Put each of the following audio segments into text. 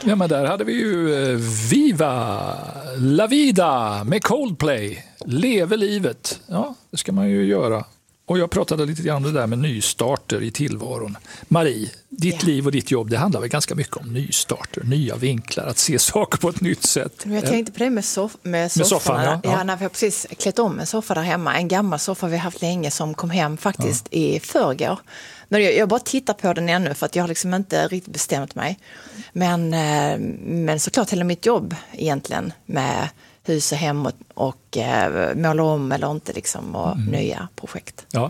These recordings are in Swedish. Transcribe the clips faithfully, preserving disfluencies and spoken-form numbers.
Ja, men där hade vi ju eh, Viva La Vida med Coldplay. Leve livet. Ja, det ska man ju göra. Och jag pratade lite grann om det där med nystarter i tillvaron. Marie, ditt ja. liv och ditt jobb, det handlar väl ganska mycket om nystarter, nya vinklar, att se saker på ett nytt sätt. Jag tänkte på det med, soff- med sofforna. Med soffan, ja. Ja, när vi har precis klätt om en soffa där hemma. En gammal soffa vi har haft länge som kom hem faktiskt ja. i förrgår. Men jag, jag bara tittar på den ännu för att jag har liksom inte riktigt bestämt mig. Men, men såklart hela mitt jobb egentligen med hus och hem och, och eh, måla om eller inte liksom, och mm. nya projekt. Ja.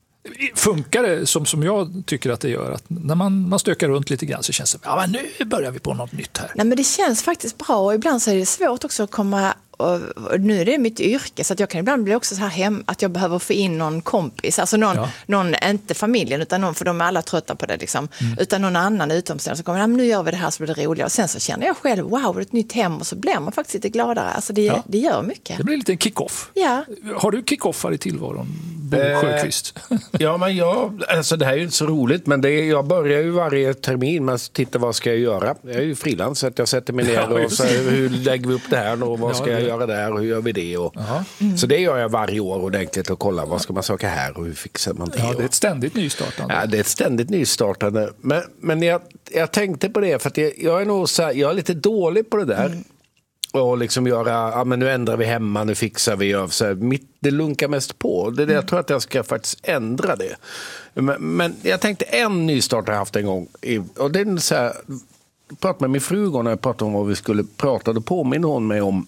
Funkar det som, som jag tycker att det gör? Att när man, man stökar runt lite grann så känns det ja, men nu börjar vi på något nytt här. Nej, men det känns faktiskt bra och ibland så är det svårt också att komma och, och nu är det mitt yrke så att jag kan ibland bli också så här hem att jag behöver få in någon kompis, alltså någon, ja. någon inte familjen utan någon, för de är alla trötta på det liksom, mm. utan någon annan utomstående som kommer, ja, men nu gör vi det här så blir det roligare och sen så känner jag själv, wow, det är ett nytt hem och så blir man faktiskt lite gladare, alltså det, ja. det gör mycket. Det blir lite en kick-off. Ja. Har du kick-offar i tillvaron, Bo eh, Sjöqvist? Ja, men jag, alltså det här är ju inte så roligt, men det är, jag börjar ju varje termin med att titta vad ska jag göra. Jag är ju frilans så att jag sätter mig ner ja, och så, hur lägger vi upp det här och vad ja, ska jag det. göra där och hur gör vi det? Och, mm. Så det gör jag varje år ordentligt och kolla vad ska man söka här och hur fixar man det? Ja, det är ett ständigt nystartande. Ja, det är ett ständigt nystartande. Men, men jag, jag tänkte på det för att jag, jag är nog så här, jag är lite dålig på det där. Mm. Och liksom göra, ja men nu ändrar vi hemma, nu fixar vi. Och så här, mitt, det lunkar mest på. Det är det, jag tror att jag ska faktiskt ändra det. Men, men jag tänkte en nystart jag haft en gång. Och det är så här, jag pratade med min fru när jag pratade om vad vi skulle prata. Då påminner hon mig om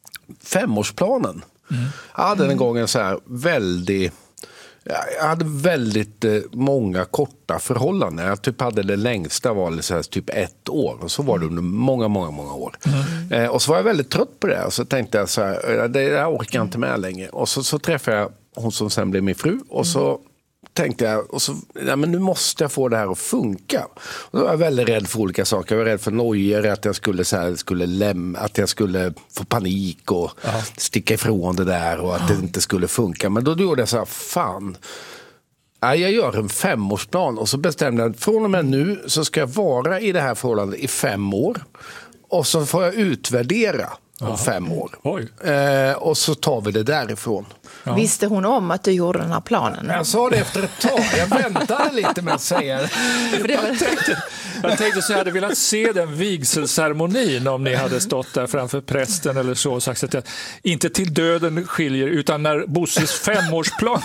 femårsplanen. Mm. Jag hade den gången så här väldigt... Jag hade väldigt eh, många korta förhållanden. Jag typ hade det längsta var det så här, typ ett år. Och så var det under många, många, många år. Mm. Eh, och så var jag väldigt trött på det. Och så tänkte jag så här, det jag orkar jag inte med längre. Och så, så träffade jag hon som sen blev min fru. Och så tänkte jag, och så, ja, men nu måste jag få det här att funka. Och då var jag väldigt rädd för olika saker. Jag var rädd för nojor, att jag skulle, så här, skulle lämna, att jag skulle få panik och Aha. sticka ifrån det där och att det inte skulle funka. Men då gjorde jag så här, fan, ja, jag gör en femårsplan och så bestämde jag, från och med nu så ska jag vara i det här förhållandet i fem år. Och så får jag utvärdera om Aha. fem år. Eh, och så tar vi det därifrån. Ja. Visste hon om att du gjorde den här planen? Jag sa det efter ett tag. Jag väntade lite med att säga det. Jag tänkte, jag tänkte så jag hade velat se den vigselceremonin om ni hade stått där framför prästen eller så och sagt att jag, inte till döden skiljer utan när Bosses femårsplan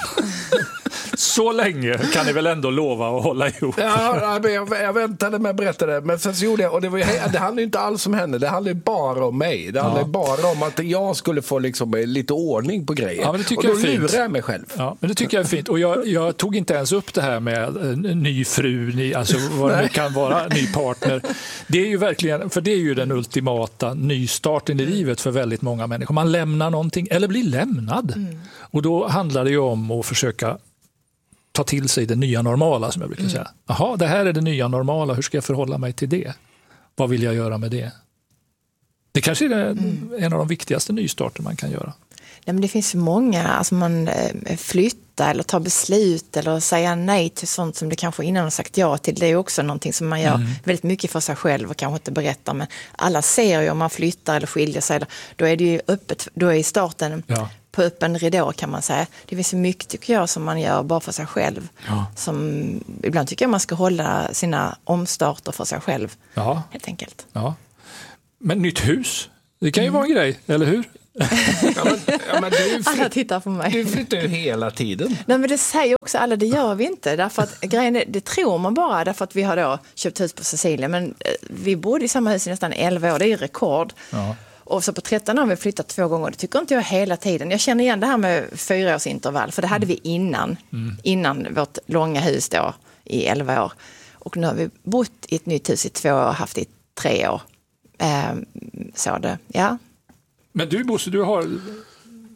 så länge kan ni väl ändå lova att hålla ihop. Ja, jag, jag väntade med att berätta det, men sen så gjorde jag, och det, var, det handlade inte alls om henne, det handlade bara om mig. Det handlade ja. bara om att jag skulle få liksom lite ordning på grejer. Ja, men det tycker och då jag är fint. lurar jag mig själv. Ja, men det tycker jag är fint. Och jag, jag tog inte ens upp det här med en ny fru, ny, alltså vad det kan vara, ny partner. Det är ju verkligen, för det är ju den ultimata nystarten i livet för väldigt många människor. Man lämnar någonting, eller blir lämnad. Mm. Och då handlar det ju om att försöka ta till sig det nya normala, som jag brukar mm. säga. Jaha, det här är det nya normala. Hur ska jag förhålla mig till det? Vad vill jag göra med det? Det kanske är det, mm. en av de viktigaste nystarter man kan göra. Nej, men det finns många, alltså man flyttar eller tar beslut eller säger nej till sånt som det kanske innan har sagt ja till. Det är också någonting som man gör mm. väldigt mycket för sig själv och kanske inte berättar. Men alla ser ju om man flyttar eller skiljer sig. Då är det ju öppet, då är starten ja. på öppen ridå kan man säga. Det finns så mycket tycker jag som man gör bara för sig själv. Ja. Som, ibland tycker jag man ska hålla sina omstarter för sig själv. Ja. Helt enkelt. Ja. Men nytt hus, det kan ju mm. vara en grej, eller hur? ja, men, ja, men du alla tittar på mig. Du flyttar ju hela tiden. Nej, men det säger också alla, det gör vi inte. Därför att grejen är, det tror man bara därför att vi har då köpt hus på Sicilien. Men vi bodde i samma hus i nästan elva år, det är ju rekord. Ja. Och så på tretton har vi flyttat två gånger. Det tycker inte jag hela tiden. Jag känner igen det här med fyraårsintervall. För det hade vi innan. Mm. Innan vårt långa hus då i elva år. Och nu har vi bott i ett nytt hus i två år och haft det i tre år. Eh, så det, ja. Men du Bosse, du har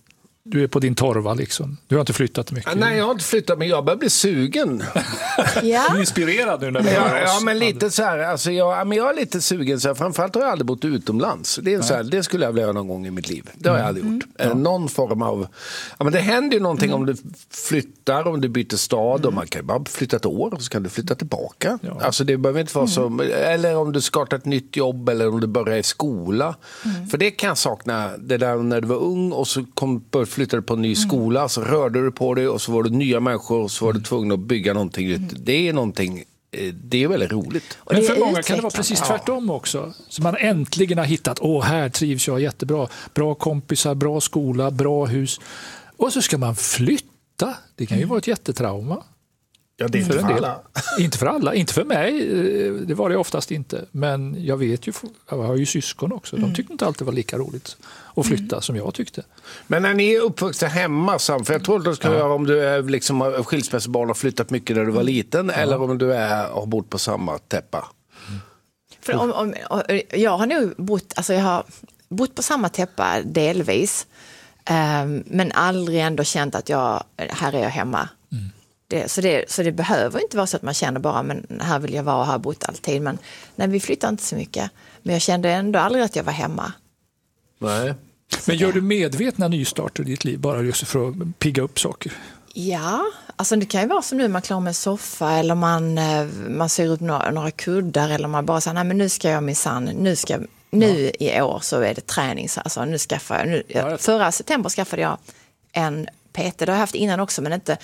du är på din torva liksom. Du har inte flyttat mycket. Nej, jag har inte flyttat, men jag börjar bli sugen. Ja. Inspirerad nu när vi Ja, ja, men lite så här, alltså jag, men jag är lite sugen så här, framförallt har jag aldrig bott utomlands. Det är så här, det skulle jag vilja göra någon gång i mitt liv. Det har jag aldrig gjort. Mm. Eh, någon form av, ja men det händer ju någonting mm. om du flyttar, om du byter stad, mm. och man kan ju bara flytta ett år och så kan du flytta tillbaka. Ja. Alltså det behöver inte vara mm. så, eller om du startar ett nytt jobb eller om du börjar i skola. Mm. För det kan jag sakna, det där när du var ung och så kom, flyttade du på en ny skola, mm. så rörde du på dig och så var det nya människor och så var du tvungen att bygga någonting ut. Mm. Det är någonting, det är väldigt roligt. Men för många kan det vara precis tvärtom också. Så man äntligen har hittat, åh här trivs jag jättebra. Bra kompisar, bra skola, bra hus. Och så ska man flytta. Det kan ju vara ett jättetrauma. Ja, det är inte för, för alla. Inte för alla, inte för mig. Det var det oftast inte. Men jag vet ju, jag har ju syskon också. De tyckte inte alltid var lika roligt att flytta mm. som jag tyckte. Men när ni är uppvuxna hemma, Sam, för jag tror att du ska ja. göra om du är liksom skilsmässobarn och flyttat mycket när du var liten, ja. eller om du är, har bott på samma täppa. Mm. För om, om, jag har nog bott, alltså jag har bott på samma täppa delvis, um, men aldrig ändå känt att jag, här är jag hemma. Mm. Det, så, det, så det behöver inte vara så att man känner bara, men här vill jag vara och har bott alltid. Men nej, vi flyttar inte så mycket. Men jag kände ändå aldrig att jag var hemma. Nej. Men gör du medvetna nystarter i ditt liv bara just för att pigga upp saker? Ja, alltså det kan ju vara som nu, man klarar med en soffa eller man, man ser upp några, några kuddar eller man bara säger, nej men nu ska jag minsann, nu ska nu ja. i år så är det träning. Alltså nu skaffar jag, nu, ja, förra september skaffade jag en P T, det har jag haft innan också men inte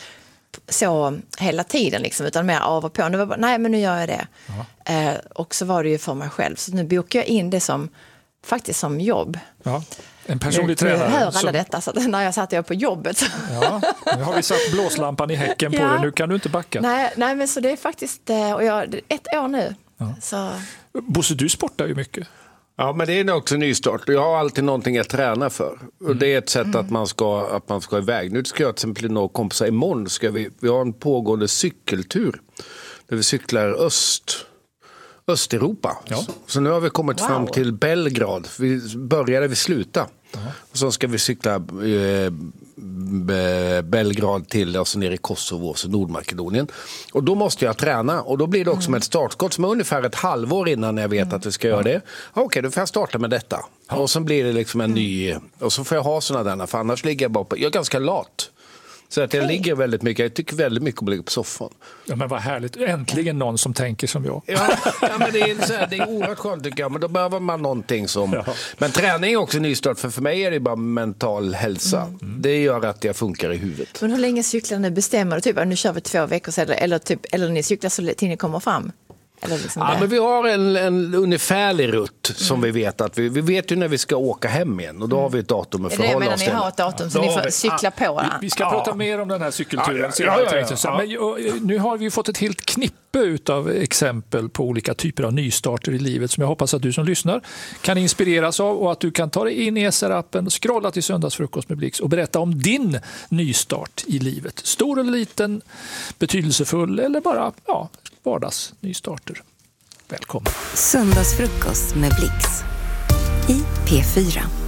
så hela tiden liksom, utan mer av och på. Nu var bara, nej men nu gör jag det. Eh, och så var det ju för mig själv. Så nu bokar jag in det som faktiskt som jobb. Ja. En personlig nu, tränare. Nu hör alla som... detta, så när jag satt jag på jobbet. Så. Ja, nu har vi satt blåslampan i häcken på ja. det, nu kan du inte backa. Nej, nej men så det är faktiskt, och jag, ett år nu. Ja. Så... Bosse, du sportar ju mycket. Ja, men det är också nystart. Jag har alltid någonting att träna för. Och det är ett sätt mm. att, man ska, att man ska iväg. Nu ska jag till exempel några kompisar imorgon. Ska vi, vi har en pågående cykeltur. Där vi cyklar öst, Östeuropa. Ja. Så, så nu har vi kommit wow. fram till Belgrad. Vi började vi sluta. Uh-huh. Och så ska vi cykla eh, Belgrad till alltså ner i Kosovo och Nordmakedonien. Och då måste jag träna. Och då blir det också mm. med ett startskott som är ungefär ett halvår innan jag vet mm. att vi ska göra det. Okej, okay, då får jag starta med detta. Ja. Och så blir det liksom en mm. ny... Och så får jag ha sådana där, för annars ligger jag bara på... Jag är ganska lat. Så att jag hey. ligger väldigt mycket, jag tycker väldigt mycket om att ligga på soffan. Ja, men vad härligt, äntligen någon som tänker som jag. Ja, ja men det är, så här, det är oerhört skönt tycker jag, men då behöver man någonting som... Ja. Men träning är också nystart, för för mig är det bara mental hälsa. Mm. Det gör att jag funkar i huvudet. Men hur länge cyklar ni, bestämmer du typ, nu kör vi två veckor sedan, eller, typ, eller ni cyklar så till ni kommer fram? Liksom ja, men vi har en, en ungefärlig rutt som mm. vi vet att vi, vi vet ju när vi ska åka hem igen och då har vi ett datum att förhålla oss till. Ni har ett datum så ni får cykla på den. Vi, vi ska ja. prata mer om den här cykelturen. Ja, ja, ja, ja, ja. Men nu har vi ju fått ett helt knippe utav exempel på olika typer av nystarter i livet som jag hoppas att du som lyssnar kan inspireras av, och att du kan ta dig in i S R-appen, scrolla till Söndagsfrukost med Blix och berätta om din nystart i livet. Stor eller liten, betydelsefull eller bara ja, vardags nystarter. Välkommen. Söndagsfrukost med Blix i P fyra.